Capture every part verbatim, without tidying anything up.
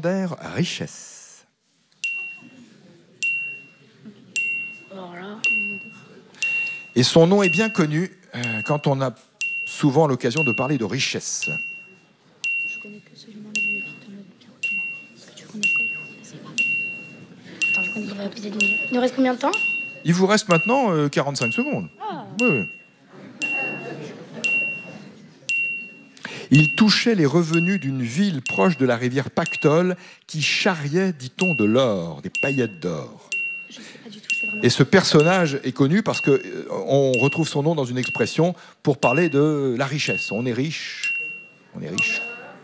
légendaire richesse. Et son nom est bien connu euh, quand on a souvent l'occasion de parler de richesse. Je connais que seulement la bonne équipe de notre bien. Est-ce que tu connais ça? Attends, je connais pas peut-être mieux. Il nous reste combien de temps? Il vous reste maintenant euh, quarante-cinq secondes. Ah. Oui, oui. Il touchait les revenus d'une ville proche de la rivière Pactole qui charriait, dit-on, de l'or, des paillettes d'or. Je sais pas du tout, c'est vraiment... Et ce personnage est connu parce qu'on euh, retrouve son nom dans une expression pour parler de la richesse. On est riche, on est riche.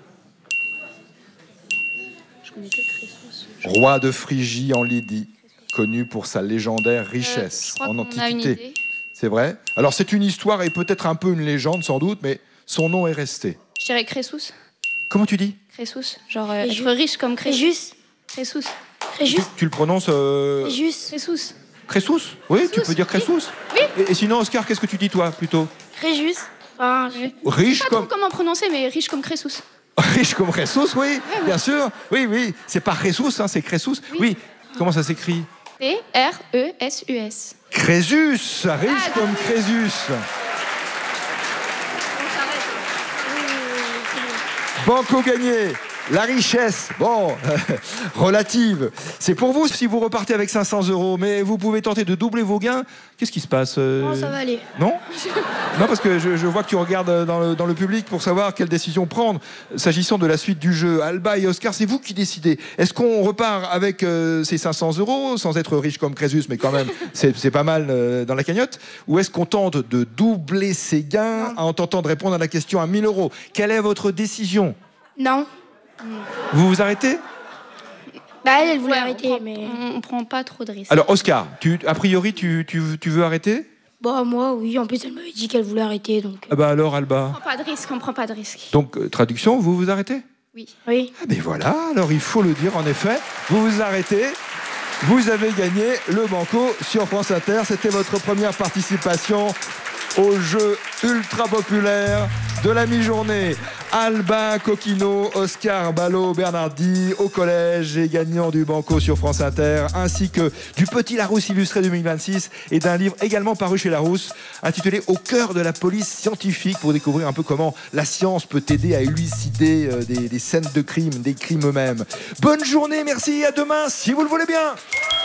Je connais que Crésus. Roi de Phrygie en Lydie, connu pour sa légendaire richesse Euh, je crois en qu'on a une Antiquité. idée. C'est vrai. Alors c'est une histoire et peut-être un peu une légende sans doute, mais son nom est resté. Je dirais Crésus. Comment tu dis? Crésus. Genre euh, Crésus. être riche comme Crésus. Crésus. Crésus. Crésus. tu, tu le prononces euh... Crésus. Crésus. Crésus? Oui, Crésus. tu peux dire Crésus. Oui. Et, et sinon, Oscar, qu'est-ce que tu dis toi plutôt? Crésus. Enfin, je- Riche Pas comme... trop comment prononcer, mais riche comme Crésus. Riche comme Crésus, oui, bien sûr. Oui, oui. C'est pas Crésus, hein, c'est Crésus. Oui. Oui. Comment ça s'écrit? T R E S U S. Crésus, riche Ah, comme Crésus. Banco gagné. La richesse, bon, relative. C'est pour vous si vous repartez avec cinq cents euros, mais vous pouvez tenter de doubler vos gains. Qu'est-ce qui se passe euh... non, ça va aller. Non Non, parce que je, je vois que tu regardes dans le, dans le public pour savoir quelle décision prendre. S'agissant de la suite du jeu, Alba et Oscar, c'est vous qui décidez. Est-ce qu'on repart avec euh, ces cinq cents euros, sans être riche comme Crésus, mais quand même, c'est c'est pas mal euh, dans la cagnotte? Ou est-ce qu'on tente de doubler ses gains en tentant de répondre à la question à mille euros? Quelle est votre décision? Non. Vous vous arrêtez? Bah, elle, elle voulait Ouais, arrêter, on prend, mais... on, on prend pas trop de risques. Alors, Oscar, tu, a priori, tu, tu, tu veux arrêter? Bah, moi, oui. En plus, elle m'avait dit qu'elle voulait arrêter, donc... Ah bah alors, On Alba. prend pas de risques, on prend pas de risques. Donc, euh, traduction, vous vous arrêtez? Oui. Oui. Ah mais voilà, alors il faut le dire en effet, vous vous arrêtez, vous avez gagné le Banco sur France Inter. C'était votre première participation au jeu ultra populaire de la mi-journée. Albin Coquino, Oscar Ballot Bernardi au collège et gagnant du Banco sur France Inter, ainsi que du Petit Larousse illustré deux mille vingt-six et d'un livre également paru chez Larousse intitulé Au cœur de la police scientifique, pour découvrir un peu comment la science peut aider à élucider euh, des, des scènes de crime, des crimes eux-mêmes. Bonne journée, merci, à demain si vous le voulez bien.